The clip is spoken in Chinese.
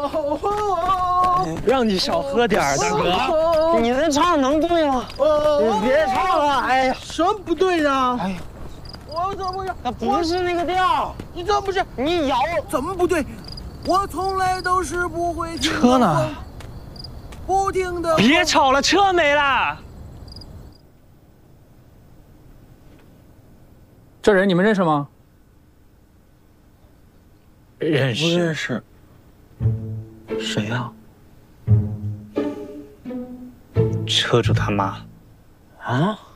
让你少喝点儿，大哥。你这唱能对吗？你别唱了，哎呀， 什么不对呢？ 哎呀， 我怎么那不是那个调， 你怎么不是？ 你摇怎么不对？我从来都是不会听车呢？ 不停的。 别吵了，车没了。 这人你们认识吗？ 认识？不认识。谁呀？车主他妈。啊？